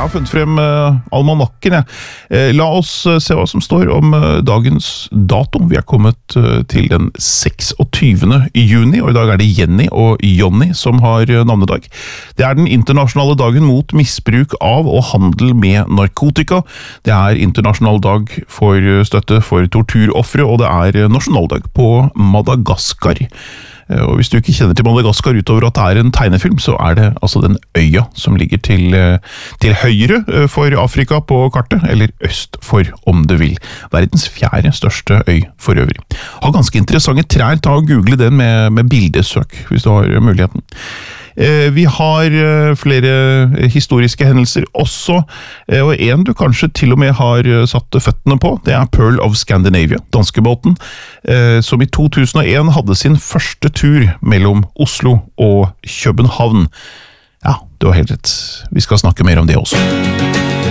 har funnet frem almanakken. La oss se hva som står om dagens dato. Vi er kommet til den 26. juni, og i dag er det Jenny og Jonny som har navnedag. Det er den internasjonale dagen mot misbruk av og handel med narkotika. Det er internasjonal dag for støtte for torturoffere, og det er nasjonaldag på Madagaskar. Og hvis du ikke kjenner til Madagaskar utover at det er en tegnefilm, så er det altså den øya som ligger til høyre for Afrika på kartet, eller øst for om du vil. Verdens 4. største øy for øvrig. Har ganske interessante trær, ta og google den med bildesøk, hvis du har muligheten. Vi har flere historiske hendelser også, og en du kanskje til og med har satt føttene på, det er Pearl of Scandinavia, danskebåten, som i 2001 hadde sin første tur mellom Oslo og København. Ja, du har helt rett. Vi skal snakke mer om det også.